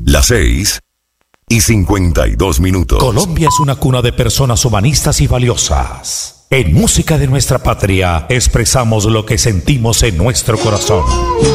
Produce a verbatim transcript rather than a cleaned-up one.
Las seis y cincuenta y dos minutos. Colombia es una cuna de personas humanistas y valiosas. En Música de Nuestra Patria expresamos lo que sentimos en nuestro corazón.